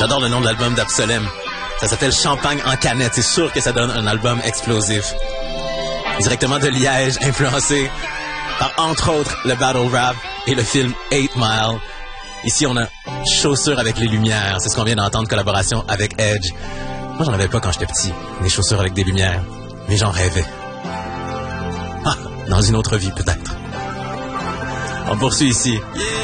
J'adore le nom de l'album d'Absolem. Ça s'appelle Champagne en canette. C'est sûr que ça donne un album explosif. Directement de Liège, influencé par, entre autres, le battle rap et le film 8 Mile. Ici, on a Chaussures avec les lumières. C'est ce qu'on vient d'entendre, collaboration avec Edge. Moi, j'en avais pas quand j'étais petit, des chaussures avec des lumières. Mais j'en rêvais. Ah, dans une autre vie, peut-être. On poursuit ici. Yeah!